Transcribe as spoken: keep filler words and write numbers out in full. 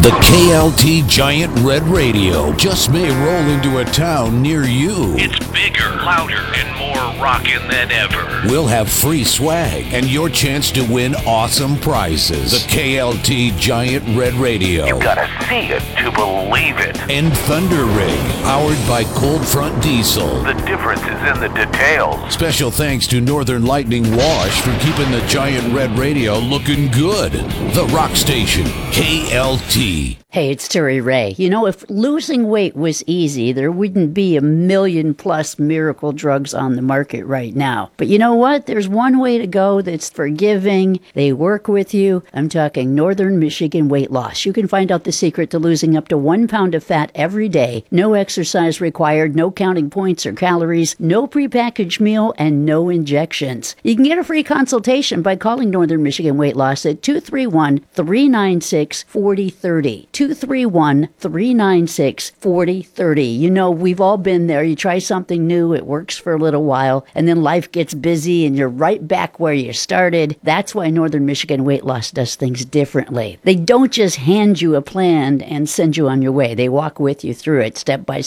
The K L T Giant Red Radio just may roll into a town near you. It's bigger, louder, and more rockin' than ever. We'll have free swag and your chance to win awesome prizes. The K L T Giant Red Radio. You gotta see it to believe it. And Thunder Rig, powered by Cold Front Diesel. The difference is in the details. Special thanks to Northern Lightning Wash for keeping the Giant Red Radio looking good. The Rock Station, K L T. Hey, it's Terry Ray. You know, if losing weight was easy, there wouldn't be a million plus miracle drugs on the market right now. But you know what? There's one way to go that's forgiving. They work with you. I'm talking Northern Michigan Weight Loss. You can find out the secret to losing up to one pound of fat every day. No exercise required, no counting points or calories, no prepackaged meal, and no injections. You can get a free consultation by calling Northern Michigan Weight Loss at two three one, three nine six, four zero three zero. two three one, three nine six, four zero three zero. You know, we've all been there. You try something new, it works for a little while, and then life gets busy and you're right back where you started. That's why Northern Michigan Weight Loss does things differently. They don't just hand you a plan and send you on your way. They walk with you through it step by